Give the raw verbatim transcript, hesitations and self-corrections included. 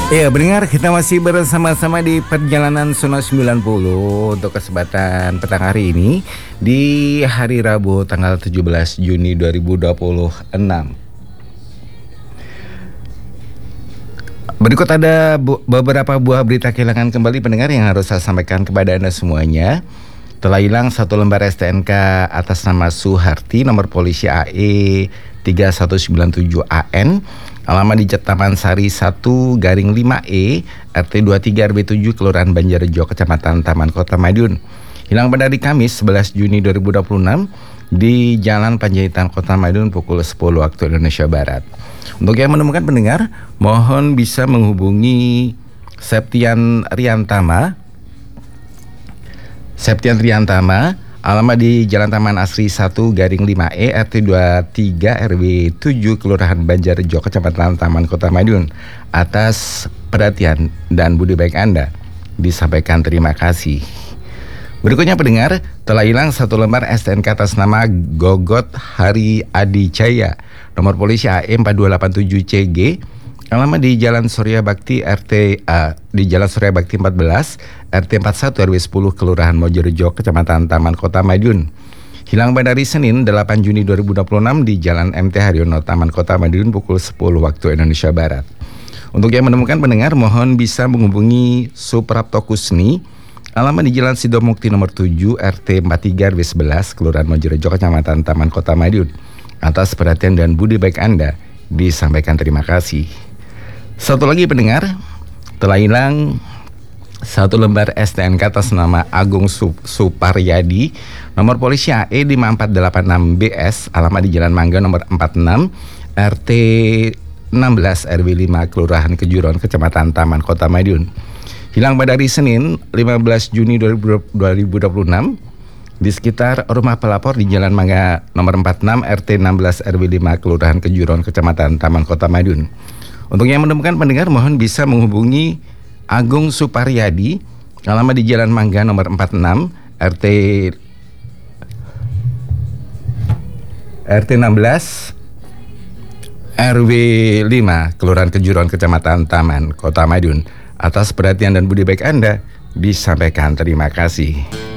Ya, pendengar, kita masih bersama-sama di perjalanan Sono sembilan puluh untuk kesempatan petang hari ini di hari Rabu tanggal tujuh belas Juni dua ribu dua puluh enam. Berikut ada bu- beberapa buah berita kehilangan kembali pendengar yang harus saya sampaikan kepada Anda semuanya. Telah hilang satu lembar S T N K atas nama Suharti, nomor polisi A E tiga satu sembilan tujuh A N, alamat di Taman Sari satu garing lima E, R T dua puluh tiga R W tujuh, Kelurahan Banjarjo, Kecamatan Taman Kota Madiun. Hilang pada hari Kamis sebelas Juni dua ribu dua puluh enam di Jalan Panjaitan, Kota Madiun pukul sepuluh waktu Indonesia Barat. Untuk yang menemukan pendengar, mohon bisa menghubungi Septian Riantama. Septian Riantama, alamat di Jalan Taman Asri satu garing lima E, R T dua puluh tiga R W tujuh, Kelurahan Banjarjo, Kecamatan Taman Kota Madiun. Atas perhatian dan budi baik Anda, disampaikan terima kasih. Berikutnya pendengar, telah hilang satu lembar S T N K atas nama Gogot Hari Adi Jaya, nomor polisi A E empat dua delapan tujuh C G, alamat di Jalan Surya Bakti R T uh, di Jalan Surya Bakti empat belas R T empat puluh satu R W sepuluh, Kelurahan Mojorejo, Kecamatan Taman Kota Madiun. Hilang pada hari Senin delapan Juni dua ribu dua puluh enam di Jalan M T Haryono, Taman Kota Madiun pukul sepuluh waktu Indonesia Barat. Untuk yang menemukan pendengar, mohon bisa menghubungi Suprapto Kusni, alamat di Jalan Sidomukti nomor tujuh R T empat puluh tiga R W sebelas, Kelurahan Mojorejo, Kecamatan Taman Kota Madiun. Atas perhatian dan budi baik Anda, disampaikan terima kasih. Satu lagi pendengar, telah hilang satu lembar S T N K atas nama Agung Sup- Suparyadi, nomor polisi A E lima empat delapan enam B S, alamat di Jalan Mangga nomor empat puluh enam R T enam belas R W lima, Kelurahan Kejuron, Kecamatan Taman Kota Madiun. Hilang pada hari Senin lima belas Juni dua ribu dua puluh enam di sekitar rumah pelapor di Jalan Mangga nomor empat puluh enam R T enam belas R W lima, Kelurahan Kejuron, Kecamatan Taman Kota Madiun. Untuk yang menemukan pendengar, mohon bisa menghubungi Agung Suparyadi, alamat di Jalan Mangga nomor empat puluh enam R T R T enam belas R W lima, Kelurahan Kejuron, Kecamatan Taman Kota Madiun. Atas perhatian dan budi baik Anda, disampaikan terima kasih.